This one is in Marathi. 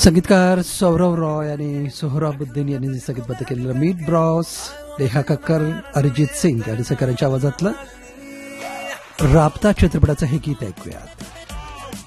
संगीतकार सौरव रॉय आणि सोहराबुद्दीन यांनी संगीतबद्ध केलेलं मीट ब्रॉस, नेहा कक्कर, अरिजित सिंग आणि सहकाऱ्यांच्या आवाजातलं राबता चित्रपटाचं हे गीत ऐकूयात.